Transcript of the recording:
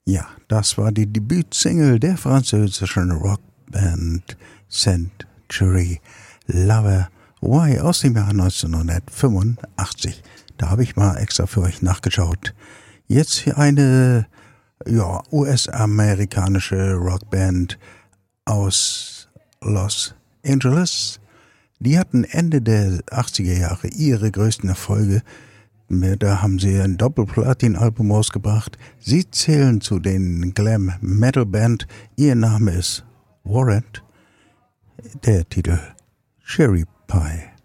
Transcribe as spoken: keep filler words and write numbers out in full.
Ja, das war die Debütsingle der französischen Rockband Century Lover Why aus dem Jahr neunzehnhundertfünfundachtzig. Da habe ich mal extra für euch nachgeschaut. Jetzt hier eine ja, U S-amerikanische Rockband aus Los Angeles. Die hatten Ende der achtziger Jahre ihre größten Erfolge. Da haben sie ein Doppelplatin-Album rausgebracht. Sie zählen zu den Glam Metal Band. Ihr Name ist Warrant. Der Titel Cherry Pie.